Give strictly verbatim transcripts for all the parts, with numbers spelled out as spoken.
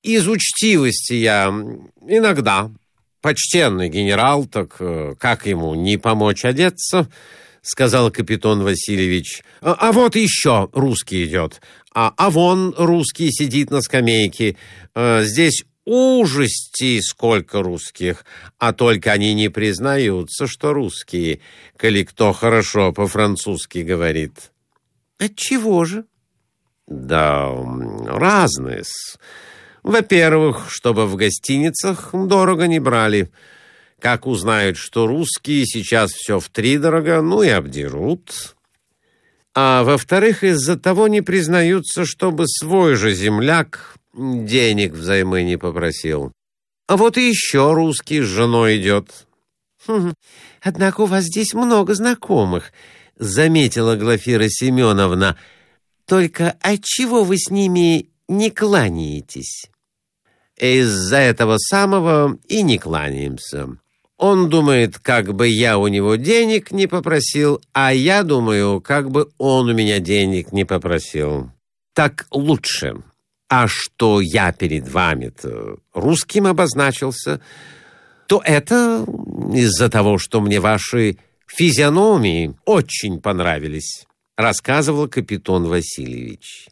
из учтивости я иногда. Почтенный генерал, так как ему не помочь одеться, сказал Капитон Васильевич. А, а вот еще русский идет. А, а вон русский сидит на скамейке. А, здесь ужасти сколько русских, а только они не признаются, что русские, коли кто хорошо по-французски говорит. Отчего же? Да, разные-с. Во-первых, чтобы в гостиницах дорого не брали. Как узнают, что русские сейчас все втридорога, ну и обдерут. А во-вторых, из-за того не признаются, чтобы свой же земляк денег взаймы не попросил. А вот и еще русский с женой идет. Хм, однако у вас здесь много знакомых, заметила Глафира Семеновна. Только отчего вы с ними не кланяетесь? Из-за этого самого и не кланяемся. Он думает, как бы я у него денег не попросил, а я думаю, как бы он у меня денег не попросил. Так лучше. А что я перед вами-то русским обозначился, то это из-за того, что мне ваши физиономии очень понравились, рассказывал Капитон Васильевич.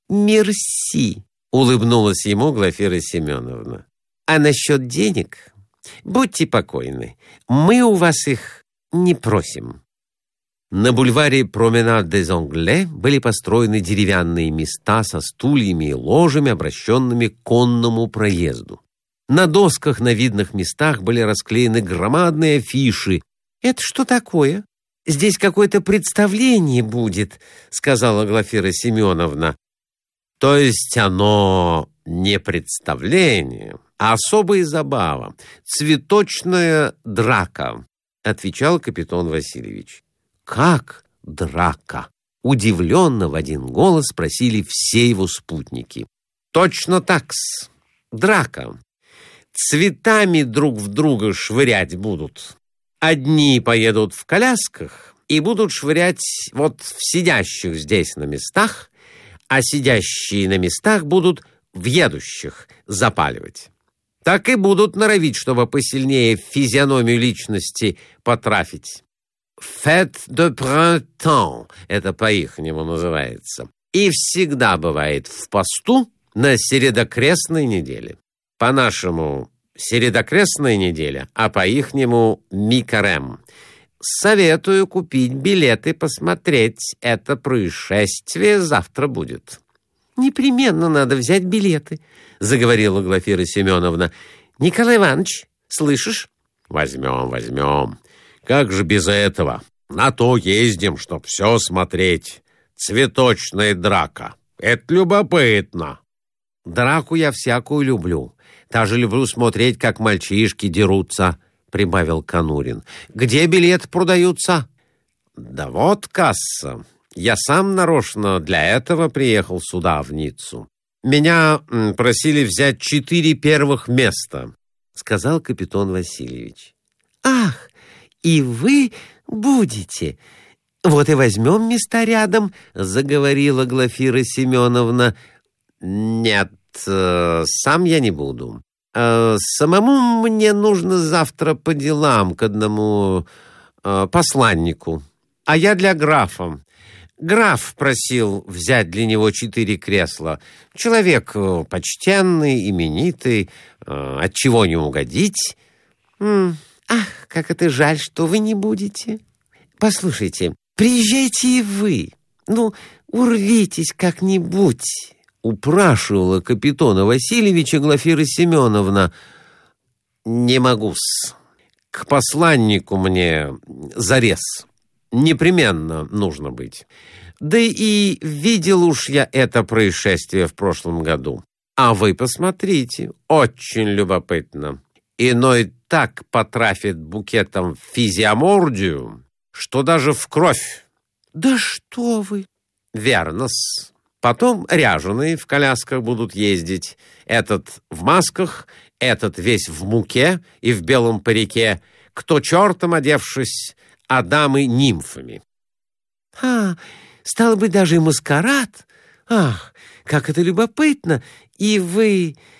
Мерси, улыбнулась ему Глафира Семеновна. А насчет денег, будьте покойны, мы у вас их не просим. На бульваре Променад-дез-Англais были построены деревянные места со стульями и ложами, обращенными к конному проезду. На досках на видных местах были расклеены громадные афиши. «Это что такое? Здесь какое-то представление будет», — сказала Глафира Семеновна. «То есть оно не представление, а особая забава, цветочная драка», — отвечал Капитон Васильевич. «Как драка?» — удивленно в один голос спросили все его спутники. «Точно так-с, драка. Цветами друг в друга швырять будут. Одни поедут в колясках и будут швырять вот в сидящих здесь на местах, а сидящие на местах будут в едущих запаливать. Так и будут норовить, чтобы посильнее физиономию личности потрафить. Fête de printemps, это по-ихнему называется, и всегда бывает в посту на середокрестной неделе. По-нашему середокрестная неделя, а по-ихнему микарем. Советую купить билеты, посмотреть это происшествие завтра будет. Непременно надо взять билеты, заговорила Глафира Семеновна. Николай Иванович, слышишь? Возьмем, возьмем. Как же без этого? На то ездим, чтоб все смотреть. Цветочная драка. Это любопытно. Драку я всякую люблю. Даже люблю смотреть, как мальчишки дерутся, прибавил Конурин. Где билеты продаются? Да вот касса. Я сам нарочно для этого приехал сюда, в Ниццу. Меня м, просили взять четыре первых места, сказал Капитон Васильевич. Ах! И вы будете. Вот и возьмем места рядом, заговорила Глафира Семеновна. Нет, сам я не буду. Самому мне нужно завтра по делам к одному посланнику. А я для графа. Граф просил взять для него четыре кресла. Человек почтенный, именитый, отчего не угодить. Ах, как это жаль, что вы не будете. Послушайте, приезжайте и вы. Ну, урвитесь как-нибудь, упрашивала Капитона Васильевича Глафира Семеновна. Не могу-с. К посланнику мне зарез. Непременно нужно быть. Да и видел уж я это происшествие в прошлом году. А вы посмотрите, очень любопытно. Иной так потрафит букетом физиомордию, что даже в кровь. Да что вы! Верно-с. Потом ряженые в колясках будут ездить. Этот в масках, этот весь в муке и в белом парике. Кто чертом одевшись, а дамы нимфами. А, стало быть, даже и маскарад? Ах, как это любопытно! И вы...